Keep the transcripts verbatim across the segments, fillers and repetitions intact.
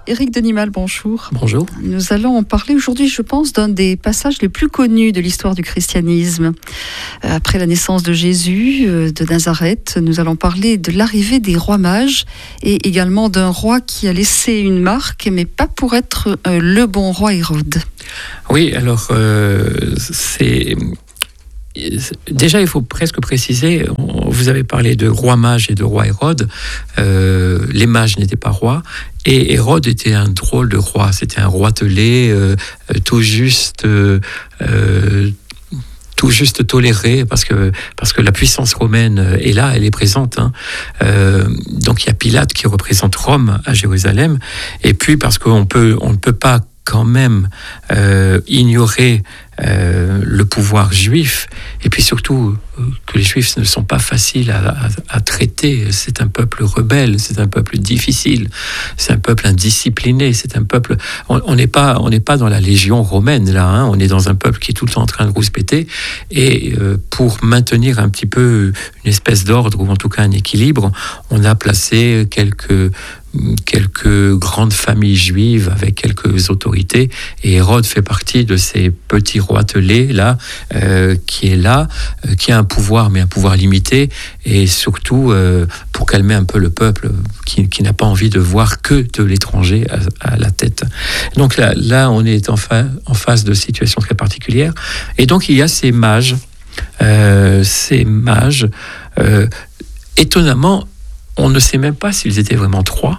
Éric Denimal, bonjour. Bonjour. Nous allons parler aujourd'hui, je pense, d'un des passages les plus connus de l'histoire du christianisme. Après la naissance de Jésus, de Nazareth, nous allons parler de l'arrivée des rois mages et également d'un roi qui a laissé une marque, mais pas pour être euh, le bon roi Hérode. Oui, alors, euh, c'est... Déjà, il faut presque préciser, vous avez parlé de roi mage et de roi Hérode. Euh, les mages n'étaient pas rois. Et Hérode était un drôle de roi. C'était un roitelet, euh, tout juste... Euh, euh, tout juste toléré, parce que, parce que la puissance romaine est là, elle est présente. Hein. Euh, donc il y a Pilate qui représente Rome à Jérusalem. Et puis parce qu'on peut, on ne peut pas quand même euh, ignorer euh, le pouvoir juif, et puis surtout euh, que les juifs ne sont pas faciles à, à, à traiter. C'est un peuple rebelle, c'est un peuple difficile, c'est un peuple indiscipliné, c'est un peuple... On n'est pas, on n'est pas dans la légion romaine, là, hein, on est dans un peuple qui est tout le temps en train de rouspéter, et euh, pour maintenir un petit peu une espèce d'ordre, ou en tout cas un équilibre, on a placé quelques... quelques grandes familles juives avec quelques autorités, et Hérode fait partie de ces petits roitelets là, euh, qui est là, euh, qui a un pouvoir, mais un pouvoir limité, et surtout euh, pour calmer un peu le peuple qui, qui n'a pas envie de voir que de l'étranger à, à la tête. Donc là, là on est en, fa- en face de situations très particulières, et donc il y a ces mages, euh, ces mages, euh, étonnamment, on ne sait même pas s'ils étaient vraiment trois.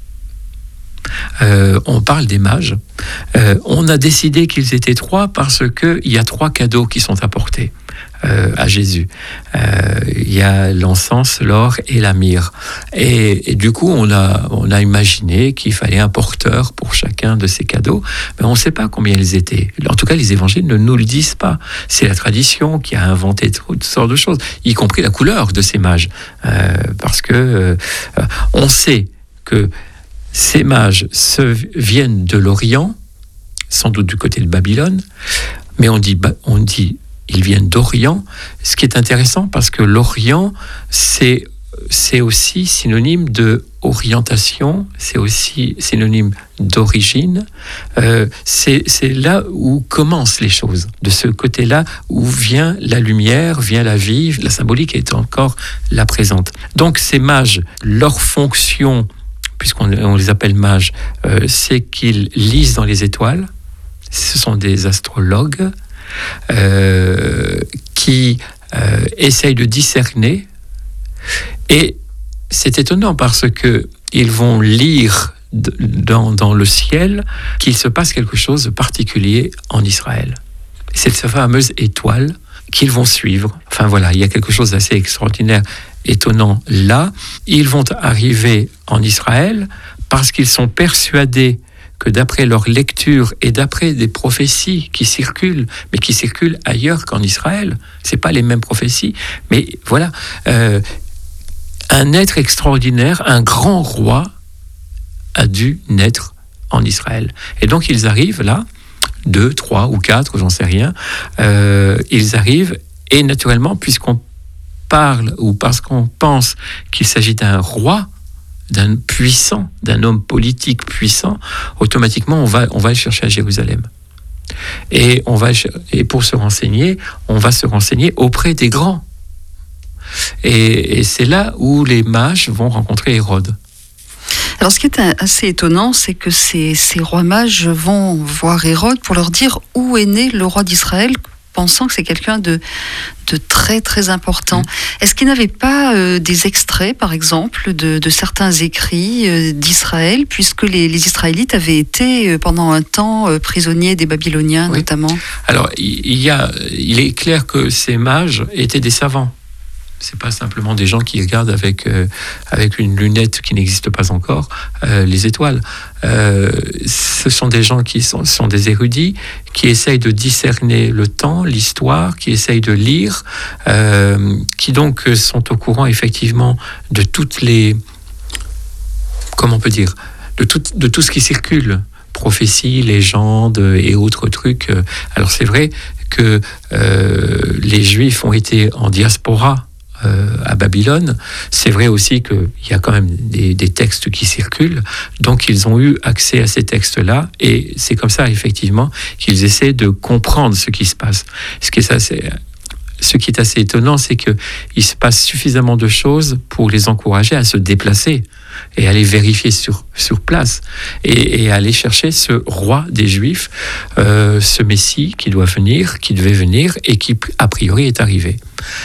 Euh, on parle des mages. Euh, on a décidé qu'ils étaient trois parce qu'il y a trois cadeaux qui sont apportés euh, à Jésus. Euh, il y a l'encens, l'or et la myrrhe. Et, et du coup, on a, on a imaginé qu'il fallait un porteur pour chacun de ces cadeaux. Mais on ne sait pas combien ils étaient. En tout cas, les évangiles ne nous le disent pas. C'est la tradition qui a inventé toutes sortes de choses, y compris la couleur de ces mages. Euh, parce que euh, on sait que ces mages se, viennent de l'Orient, sans doute du côté de Babylone, mais on dit, on dit ils viennent d'Orient, ce qui est intéressant parce que l'Orient, c'est, c'est aussi synonyme de orientation, c'est aussi synonyme d'origine, euh, c'est, c'est là où commencent les choses, de ce côté-là où vient la lumière, vient la vie, la symbolique est encore là présente. Donc ces mages, leur fonction, puisqu'on on les appelle mages, euh, c'est qu'ils lisent dans les étoiles. Ce sont des astrologues euh, qui euh, essayent de discerner. Et c'est étonnant parce qu'ils vont lire d- dans, dans le ciel qu'il se passe quelque chose de particulier en Israël. C'est cette fameuse étoile qu'ils vont suivre. Enfin voilà, il y a quelque chose d'assez extraordinaire, étonnant là. Ils vont arriver en Israël parce qu'ils sont persuadés que d'après leur lecture et d'après des prophéties qui circulent, mais qui circulent ailleurs qu'en Israël, c'est pas les mêmes prophéties, mais voilà, euh, un être extraordinaire, un grand roi a dû naître en Israël. Et donc ils arrivent là, deux, trois ou quatre, j'en sais rien, euh, ils arrivent, et naturellement, puisqu'on parle, ou parce qu'on pense qu'il s'agit d'un roi, d'un puissant, d'un homme politique puissant, automatiquement, on va, on va le chercher à Jérusalem. Et, on va, et pour se renseigner, on va se renseigner auprès des grands. Et, et c'est là où les mages vont rencontrer Hérode. Alors, ce qui est assez étonnant, c'est que ces, ces rois mages vont voir Hérode pour leur dire où est né le roi d'Israël, pensant que c'est quelqu'un de, de très, très important. Mmh. Est-ce qu'ils n'avaient pas euh, des extraits, par exemple, de, de certains écrits euh, d'Israël, puisque les, les Israélites avaient été euh, pendant un temps euh, prisonniers des Babyloniens, oui. Notamment? Alors, il, y a, il est clair que ces mages étaient des savants. C'est pas simplement des gens qui regardent avec, euh, avec une lunette qui n'existe pas encore euh, les étoiles. Euh, ce sont des gens qui sont, sont des érudits, qui essayent de discerner le temps, l'histoire, qui essayent de lire, euh, qui donc sont au courant effectivement de toutes les... Comment on peut dire, de tout, de tout ce qui circule, prophéties, légendes et autres trucs. Alors c'est vrai que euh, les Juifs ont été en diaspora euh, à Babylone. C'est vrai aussi qu'il y a quand même des, des textes qui circulent, donc ils ont eu accès à ces textes-là, et c'est comme ça, effectivement, qu'ils essaient de comprendre ce qui se passe. Ce qui est assez, ce qui est assez étonnant, c'est qu'il se passe suffisamment de choses pour les encourager à se déplacer et aller vérifier sur, sur place, et, et aller chercher ce roi des Juifs, euh, ce Messie qui doit venir, qui devait venir, et qui, a priori, est arrivé.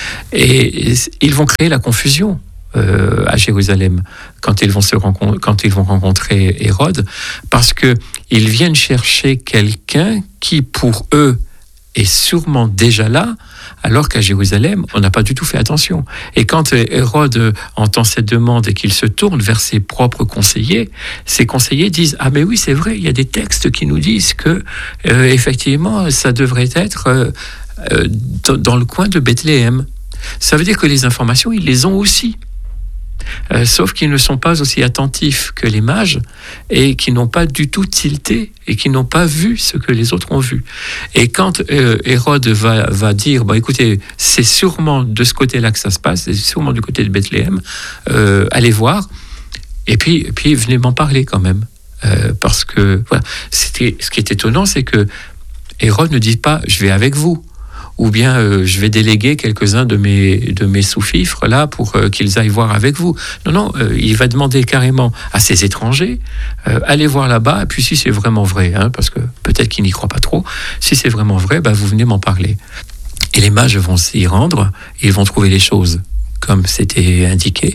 Et ils vont créer la confusion euh, à Jérusalem quand ils vont se rencontrer, quand ils vont rencontrer Hérode, parce que ils viennent chercher quelqu'un qui, pour eux, est sûrement déjà là, alors qu'à Jérusalem, on n'a pas du tout fait attention. Et quand Hérode entend cette demande et qu'il se tourne vers ses propres conseillers, ses conseillers disent « Ah mais oui, c'est vrai, il y a des textes qui nous disent que, euh, effectivement, ça devrait être euh, euh, dans le coin de Bethléem. » Ça veut dire que les informations, ils les ont aussi. Euh, sauf qu'ils ne sont pas aussi attentifs que les mages, et qui n'ont pas du tout tilté, et qui n'ont pas vu ce que les autres ont vu. Et quand euh, Hérode va, va dire, bah, écoutez, c'est sûrement de ce côté-là que ça se passe, c'est sûrement du côté de Bethléem, euh, allez voir, et puis, et puis venez m'en parler quand même. Euh, parce que, voilà, c'était, ce qui est étonnant, c'est que Hérode ne dit pas, je vais avec vous, ou bien euh, je vais déléguer quelques-uns de mes, de mes sous-fifres là pour euh, qu'ils aillent voir avec vous. Non, non, euh, il va demander carrément à ces étrangers, euh, allez voir là-bas, et puis si c'est vraiment vrai, hein, parce que peut-être qu'ils n'y croient pas trop, si c'est vraiment vrai, bah, vous venez m'en parler. Et les mages vont s'y rendre, ils vont trouver les choses comme c'était indiqué,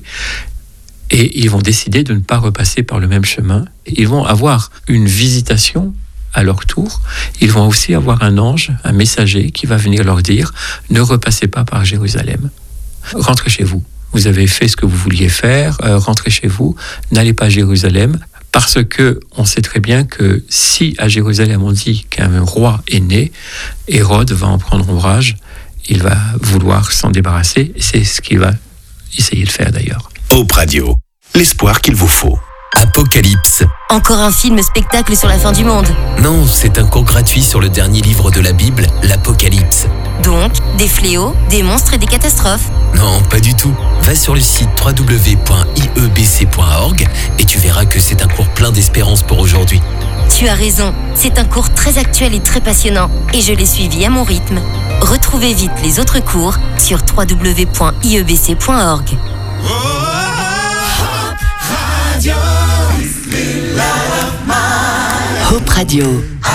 et ils vont décider de ne pas repasser par le même chemin. Ils vont avoir une visitation à leur tour. Ils vont aussi avoir un ange, un messager qui va venir leur dire « Ne repassez pas par Jérusalem. Rentrez chez vous. Vous avez fait ce que vous vouliez faire, euh, rentrez chez vous. N'allez pas à Jérusalem. » Parce que on sait très bien que si à Jérusalem on dit qu'un roi est né, Hérode va en prendre ombrage. Il va vouloir s'en débarrasser. C'est ce qu'il va essayer de faire d'ailleurs. Hope Radio, l'espoir qu'il vous faut. Apocalypse. Encore un film-spectacle sur la fin du monde. Non, c'est un cours gratuit sur le dernier livre de la Bible, l'Apocalypse. Donc, des fléaux, des monstres et des catastrophes. Non, pas du tout. Va sur le site w w w point i e b c point org et tu verras que c'est un cours plein d'espérance pour aujourd'hui. Tu as raison, c'est un cours très actuel et très passionnant, et je l'ai suivi à mon rythme. Retrouvez vite les autres cours sur w w w point i e b c point org. Hope Radio.